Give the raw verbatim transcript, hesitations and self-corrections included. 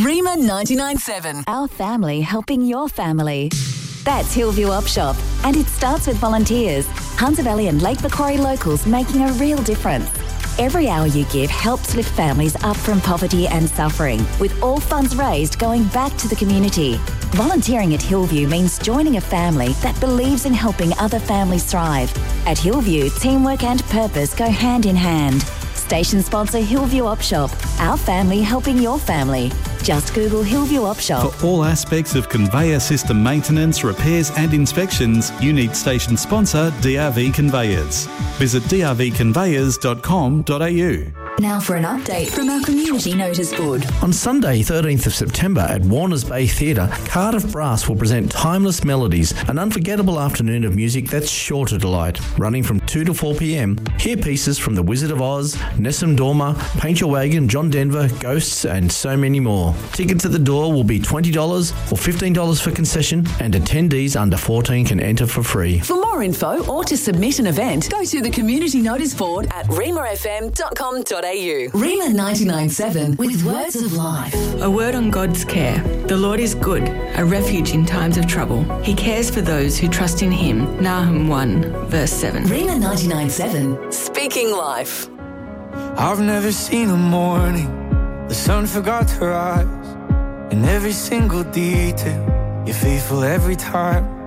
Rima ninety-nine seven. Our family helping your family. That's Hillview Op Shop, and it starts with volunteers. Hunter Valley and Lake Macquarie locals making a real difference. Every hour you give helps lift families up from poverty and suffering, with all funds raised going back to the community. Volunteering at Hillview means joining a family that believes in helping other families thrive. At Hillview, teamwork and purpose go hand in hand. Station sponsor Hillview Op Shop. Our family helping your family. Just Google Hillview Op Shop. For all aspects of conveyor system maintenance, repairs and inspections, you need station sponsor D R V Conveyors. Visit d r v conveyors dot com dot a u. Now for an update from our community notice board. On Sunday, thirteenth of September at Warners Bay Theatre, Cardiff Brass will present Timeless Melodies, an unforgettable afternoon of music that's sure to delight. Running from two to four p m, hear pieces from The Wizard of Oz, Nessun Dorma, Paint Your Wagon, John Denver, Ghosts and so many more. Tickets at the door will be twenty dollars or fifteen dollars for concession, and attendees under fourteen can enter for free. For more info or to submit an event, go to the community notice board at rima f m dot com dot a u. Rima ninety-nine seven with words of life. A word on God's care. The Lord is good, a refuge in times of trouble. He cares for those who trust in him. Nahum one, verse seven. Rima ninety-nine seven, speaking life. I've never seen a morning the sun forgot to rise. In every single detail, you're faithful every time.